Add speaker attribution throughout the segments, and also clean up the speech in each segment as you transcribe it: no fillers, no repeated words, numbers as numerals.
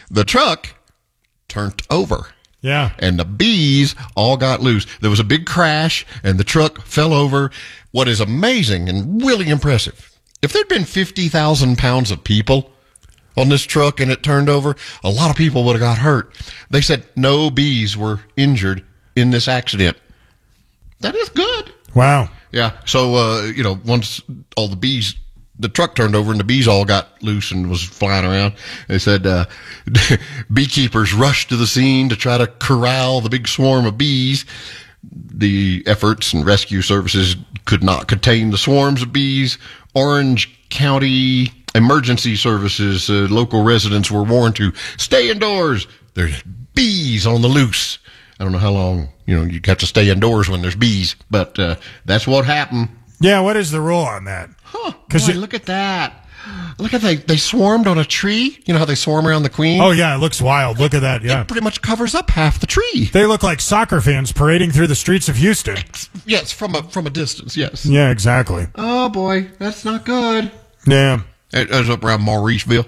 Speaker 1: The truck turned over.
Speaker 2: Yeah.
Speaker 1: And the bees all got loose. There was a big crash, and the truck fell over. What is amazing and really impressive, if there'd been 50,000 pounds of people on this truck and it turned over, a lot of people would have got hurt. They said no bees were injured in this accident. That is good.
Speaker 2: Wow.
Speaker 1: Yeah. So, once all the truck turned over and the bees all got loose and was flying around, they said beekeepers rushed to the scene to try to corral the big swarm of bees. The efforts and rescue services could not contain the swarms of bees. Orange County Emergency Services, local residents were warned to stay indoors. There's bees on the loose. I don't know how long, you have to stay indoors when there's bees, but that's what happened.
Speaker 2: Yeah, what is the rule on that?
Speaker 1: Huh, boy, look at that. Look at they swarmed on a tree. You know how they swarm around the queen?
Speaker 2: Oh, yeah, it looks wild. Look at that, yeah.
Speaker 1: It pretty much covers up half the tree.
Speaker 2: They look like soccer fans parading through the streets of Houston.
Speaker 1: Yes, from a distance, yes.
Speaker 2: Yeah, exactly.
Speaker 1: Oh, boy, that's not good.
Speaker 2: Yeah.
Speaker 1: It was up around Mauriceville.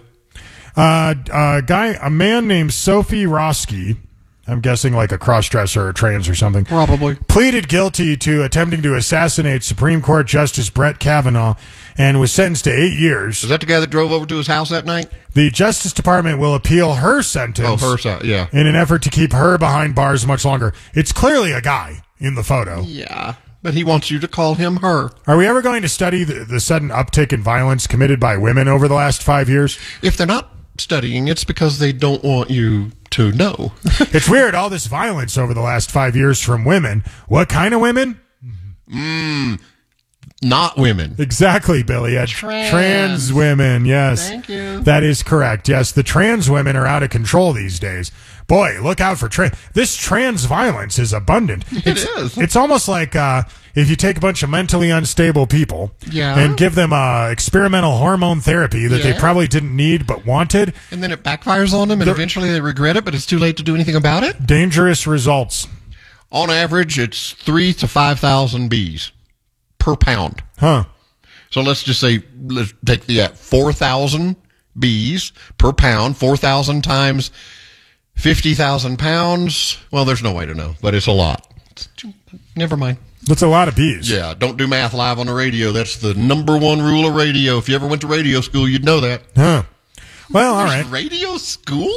Speaker 2: A man named Sophie Roski, I'm guessing like a cross-dresser or trans or something.
Speaker 1: Probably.
Speaker 2: Pleaded guilty to attempting to assassinate Supreme Court Justice Brett Kavanaugh and was sentenced to 8 years.
Speaker 1: Is that the guy that drove over to his house that night?
Speaker 2: The Justice Department will appeal her sentence.
Speaker 1: Oh, her sentence, yeah.
Speaker 2: In an effort to keep her behind bars much longer. It's clearly a guy in the photo.
Speaker 1: Yeah, but he wants you to call him her.
Speaker 2: Are we ever going to study the sudden uptick in violence committed by women over the last 5 years?
Speaker 1: If they're not studying, it's because they don't want you to know.
Speaker 2: It's weird, all this violence over the last 5 years from women. What kind of women?
Speaker 1: Not women.
Speaker 2: Exactly, Billy. Trans women, yes.
Speaker 1: Thank you.
Speaker 2: That is correct. Yes, the trans women are out of control these days. Boy, look out for this trans violence is abundant.
Speaker 1: It is.
Speaker 2: It's almost like if you take a bunch of mentally unstable people and give them experimental hormone therapy that they probably didn't need but wanted.
Speaker 1: And then it backfires on them and eventually they regret it, but it's too late to do anything about it.
Speaker 2: Dangerous results.
Speaker 1: On average, it's 3,000 to 5,000 bees per pound.
Speaker 2: Huh.
Speaker 1: So let's just say, let's take the 4,000 bees per pound, 4,000 times 50,000 pounds. Well, there's no way to know, but it's a lot. Never mind.
Speaker 2: That's a lot of bees.
Speaker 1: Yeah, don't do math live on the radio. That's the number one rule of radio. If you ever went to radio school, you'd know that.
Speaker 2: Huh. Well, all right.
Speaker 1: Radio school?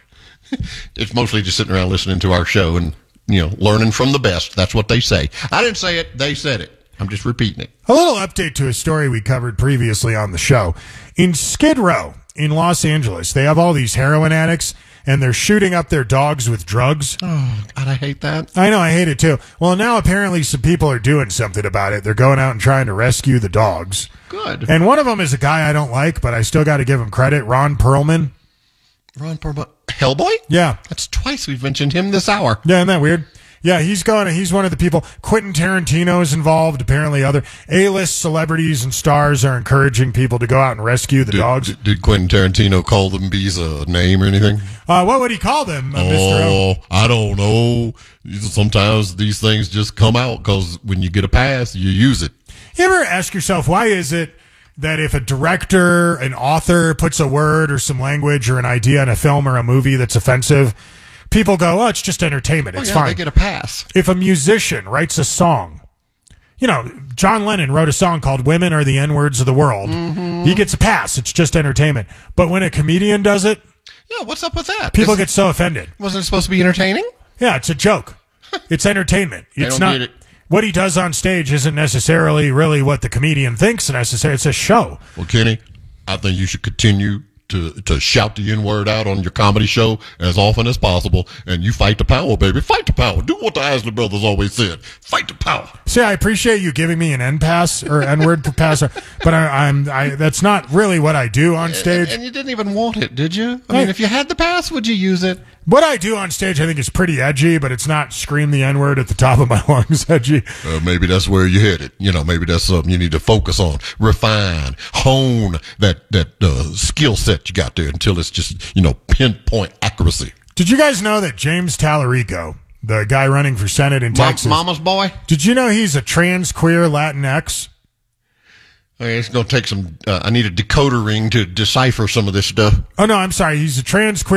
Speaker 1: It's mostly just sitting around listening to our show and, learning from the best. That's what they say. I didn't say it. They said it. I'm just repeating it.
Speaker 2: A little update to a story we covered previously on the show. In Skid Row in Los Angeles, they have all these heroin addicts, and they're shooting up their dogs with drugs.
Speaker 1: Oh, God, I hate that.
Speaker 2: I know, I hate it too. Well, now apparently some people are doing something about it. They're going out and trying to rescue the dogs.
Speaker 1: Good.
Speaker 2: And one of them is a guy I don't like, but I still got to give him credit, Ron Perlman.
Speaker 1: Ron Perlman? Hellboy?
Speaker 2: Yeah.
Speaker 1: That's twice we've mentioned him this hour.
Speaker 2: Yeah, isn't that weird? Yeah, he's one of the people. Quentin Tarantino is involved. Apparently other A-list celebrities and stars are encouraging people to go out and rescue the dogs.
Speaker 1: Did Quentin Tarantino call them bees a name or anything?
Speaker 2: What would he call them, Mr. O?
Speaker 1: I don't know. Sometimes these things just come out because when you get a pass, you use it.
Speaker 2: You ever ask yourself, why is it that if a director, an author puts a word or some language or an idea in a film or a movie that's offensive, people go, oh, it's just entertainment. It's fine.
Speaker 1: They get a pass.
Speaker 2: If a musician writes a song, John Lennon wrote a song called Women Are the N-Words of the World. Mm-hmm. He gets a pass. It's just entertainment. But when a comedian does it,
Speaker 1: yeah, what's up with that?
Speaker 2: People get so offended.
Speaker 1: Wasn't it supposed to be entertaining?
Speaker 2: Yeah, it's a joke. It's entertainment. It's not.
Speaker 1: Get it.
Speaker 2: What he does on stage isn't necessarily really what the comedian thinks necessarily. It's a show.
Speaker 1: Well, Kenny, I think you should continue to shout the N-word out on your comedy show as often as possible, and you fight the power, baby. Fight the power. Do what the Isley Brothers always said. Fight the power.
Speaker 2: See, I appreciate you giving me an N-pass or N-word pass, but I that's not really what I do on stage.
Speaker 1: And you didn't even want it, did you? I mean, if you had the pass, would you use it?
Speaker 2: What I do on stage, I think, is pretty edgy, but it's not scream the N-word at the top of my lungs edgy.
Speaker 1: Maybe that's where you headed. Maybe that's something you need to focus on, refine, hone that skill set you got there until it's just, pinpoint accuracy.
Speaker 2: Did you guys know that James Tallarico, the guy running for Senate in Texas,
Speaker 1: Mama's boy?
Speaker 2: Did you know he's a trans, queer Latinx?
Speaker 1: It's going to take some, I need a decoder ring to decipher some of this stuff.
Speaker 2: Oh, no, I'm sorry. He's a trans, queer